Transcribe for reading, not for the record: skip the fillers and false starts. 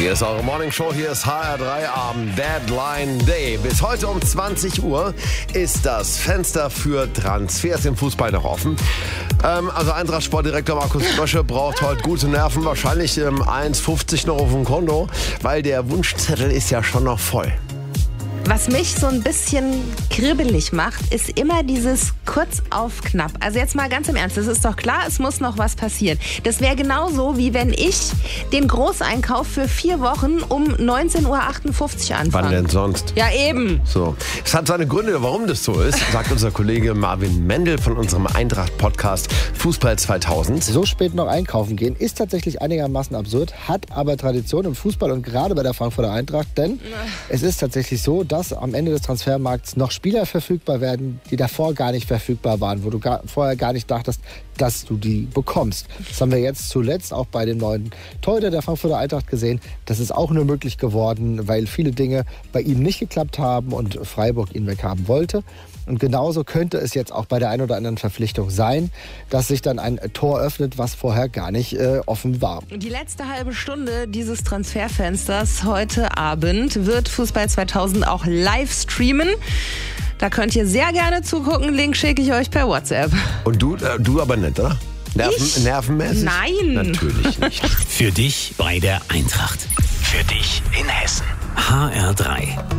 Hier ist eure Morning Show, hier ist HR3 am Deadline Day. Bis heute um 20 Uhr ist das Fenster für Transfers im Fußball noch offen. Also Eintracht-Sportdirektor Markus Krösche braucht heute gute Nerven, wahrscheinlich 1,50 noch auf dem Konto, weil der Wunschzettel ist ja schon noch voll. Was mich so ein bisschen kribbelig macht, ist immer dieses kurz auf knapp. Also jetzt mal ganz im Ernst, es ist doch klar, es muss noch was passieren. Das wäre genauso, wie wenn ich den Großeinkauf für 4 Wochen um 19:58 Uhr anfange. Wann denn sonst? Ja, eben. So. Es hat seine Gründe, warum das so ist, sagt unser Kollege Marvin Mendel von unserem Eintracht-Podcast Fußball 2000. So spät noch einkaufen gehen, ist tatsächlich einigermaßen absurd, hat aber Tradition im Fußball und gerade bei der Frankfurter Eintracht, denn es ist tatsächlich so, dass am Ende des Transfermarkts noch Spieler verfügbar werden, die davor gar nicht verfügbar waren, wo du vorher gar nicht dachtest, dass du die bekommst. Das haben wir jetzt zuletzt auch bei dem neuen Torhüter der Frankfurter Eintracht gesehen. Das ist auch nur möglich geworden, weil viele Dinge bei ihm nicht geklappt haben und Freiburg ihn weghaben wollte. Und genauso könnte es jetzt auch bei der einen oder anderen Verpflichtung sein, dass sich dann ein Tor öffnet, was vorher gar nicht offen war. Die letzte halbe Stunde dieses Transferfensters heute Abend wird Fußball 2000 auch live streamen. Da könnt ihr sehr gerne zugucken. Link schicke ich euch per WhatsApp. Und du aber nicht, oder? Nervenmäßig? Nein. Natürlich nicht. Für dich bei der Eintracht. Für dich in Hessen. HR3.